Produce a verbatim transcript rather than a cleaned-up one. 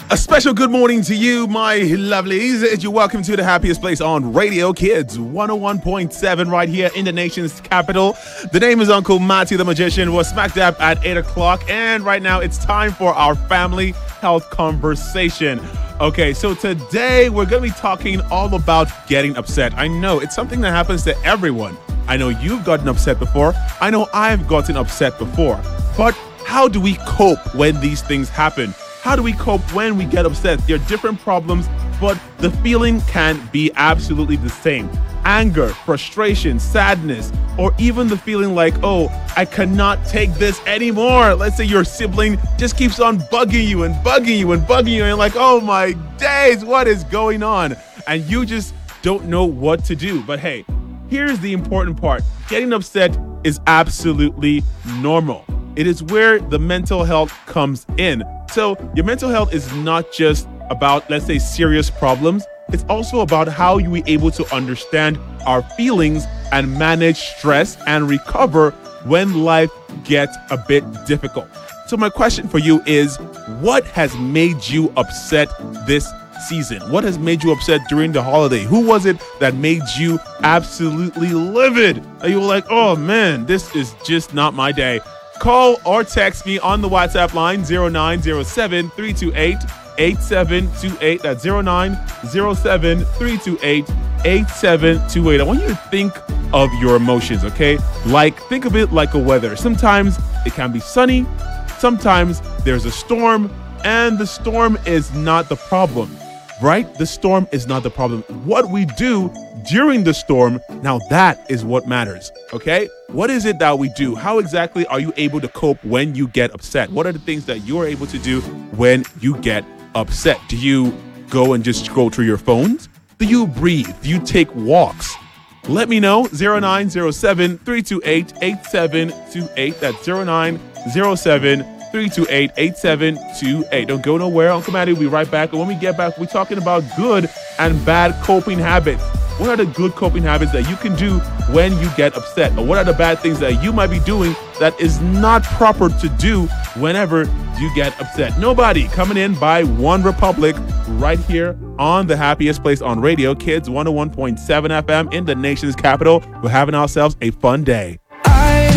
A special good morning to you, my lovelies. You're welcome to the happiest place on radio, Kids one oh one point seven, right here in the nation's capital. The name is Uncle Matty the Magician. We're smack dab at eight o'clock, and right now it's time for our family health conversation. Okay, so today we're going to be talking all about getting upset. I know it's something that happens to everyone. I know you've gotten upset before. I know I've gotten upset before. But how do we cope when these things happen? How do we cope when we get upset? There are different problems, but the feeling can be absolutely the same. Anger, frustration, sadness, or even the feeling like, oh, I cannot take this anymore. Let's say your sibling just keeps on bugging you and bugging you and bugging you, and like, oh my days, what is going on? And you just don't know what to do. But hey, here's the important part. Getting upset is absolutely normal. It is where the mental health comes in. So your mental health is not just about, let's say, serious problems. It's also about how you are able to understand our feelings and manage stress and recover when life gets a bit difficult. So my question for you is, what has made you upset this season? What has made you upset during the holiday? Who was it that made you absolutely livid? Are you like, oh man, this is just not my day? Call or text me on the WhatsApp line zero nine zero seven, three two eight, eight seven two eight. That's zero nine zero seven, three two eight, eight seven two eight. I want you to think of your emotions, okay? Like, think of it like a weather. Sometimes it can be sunny. Sometimes there's a storm, and the storm is not the problem, right? The storm is not the problem. What we do during the storm, now that is what matters, okay? What is it that we do? How exactly are you able to cope when you get upset? What are the things that you're able to do when you get upset? Do you go and just scroll through your phones? Do you breathe? Do you take walks? Let me know. zero nine zero seven, three two eight, eight seven two eight. That's zero nine zero seven, three two eight, eight seven two eight. Don't go nowhere. Uncle Matty will be right back. And when we get back, we're talking about good and bad coping habits. What are the good coping habits that you can do when you get upset? Or what are the bad things that you might be doing that is not proper to do whenever you get upset? Nobody coming in by One Republic right here on the happiest place on radio, Kids one oh one point seven F M in the nation's capital. We're having ourselves a fun day.